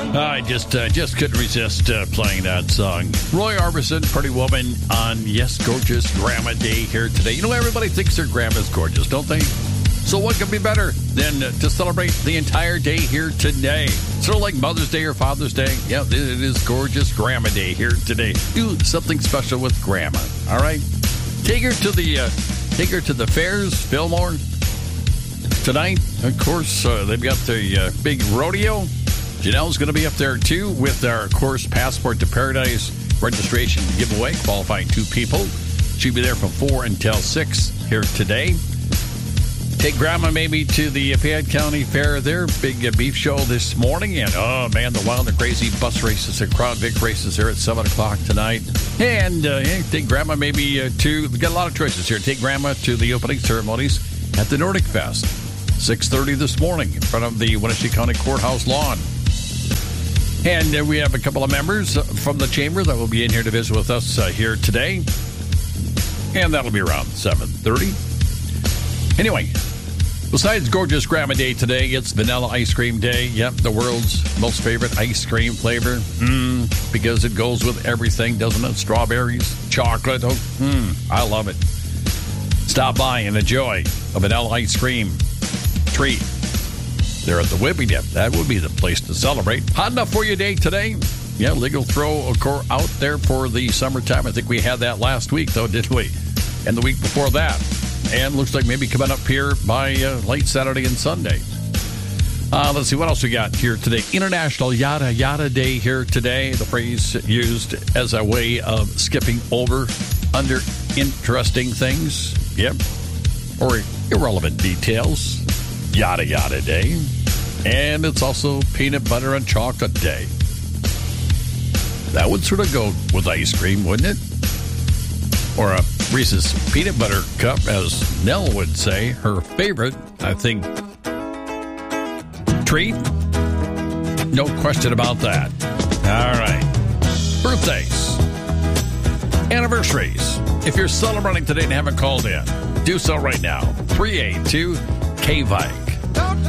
I just couldn't resist playing that song. Roy Orbison, Pretty Woman on Yes, Gorgeous Grandma Day here today. You know, everybody thinks their grandma's gorgeous, don't they? So what could be better than to celebrate the entire day here today? Sort of like Mother's Day or Father's Day. Yeah, it is Gorgeous Grandma Day here today. Do something special with Grandma, all right? Take her to the fairs, Fillmore. Tonight, of course, they've got the big rodeo. Janelle's going to be up there, too, with our, of course, Passport to Paradise registration giveaway, qualifying 2 people. She'll be there from 4 until 6 here today. Take Grandma maybe to the Fayette County Fair there. Big beef show this morning. And, oh, man, the wild and crazy bus races and Crown Vic races there at 7 o'clock tonight. And take Grandma maybe to, we've got a lot of choices here. Take Grandma to the opening ceremonies at the Nordic Fest. 6:30 this morning in front of the Wenatchee County Courthouse lawn. And we have a couple of members from the chamber that will be in here to visit with us here today. And that'll be around 7:30. Anyway, besides Gorgeous Grandma Day today, it's Vanilla Ice Cream Day. Yep, the world's most favorite ice cream flavor. Because it goes with everything, doesn't it? Strawberries, chocolate. I love it. Stop by and enjoy a vanilla ice cream treat. They're at the Whippy Dip. That would be the place to celebrate. Hot enough for your day today? Yeah, legal throw out there for the summertime. I think we had that last week, though, didn't we? And the week before that. And looks like maybe coming up here by late Saturday and Sunday. Let's see, what else we got here today? International Yada Yada Day here today. The phrase used as a way of skipping over under interesting things. Yep. Or irrelevant details. Yada Yada Day. And it's also Peanut Butter and Chocolate Day. That would sort of go with ice cream, wouldn't it? Or a Reese's Peanut Butter Cup, as Nell would say, her favorite, I think, treat. No question about that. All right. Birthdays. Anniversaries. If you're celebrating today and haven't called in, do so right now. 382-KVIKE.